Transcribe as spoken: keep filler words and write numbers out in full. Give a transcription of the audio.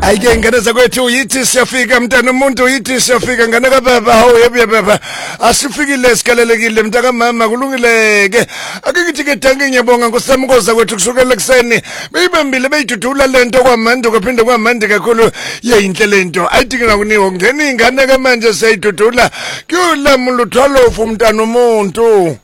Ayike ngane zakwethu yithi siyafika mntana umuntu yithi siyafika ngane kababa hawu yebe baba asifikile sikalelekile mntaka mama kulungileke akikithi ke danke ngiyabonga ngosamkoza kwethu kusukela ekseni beyibambile beyidudula lento kwamanje kwaphinde kwamanje kakhulu yeyinhle lento ayithi ngakuniwo ngene ingane ka manje siyidudula kuyolamu luthwalofu mntana umuntu